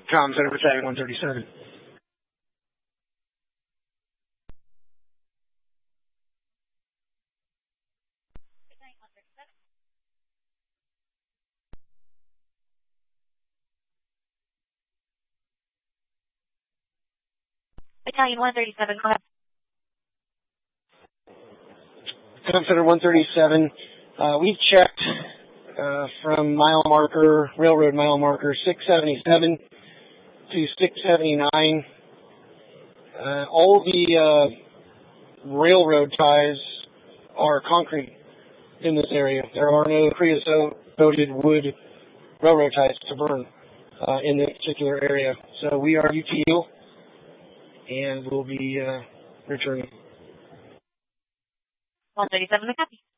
Com Center Battalion 137. Battalion 137, go ahead. Com Center 137. We've checked from railroad mile marker 677 to 679. All the railroad ties are concrete in this area. There are no creosote-coated wood railroad ties to burn in this particular area. So we are UTU, and we'll be returning. 137, copy.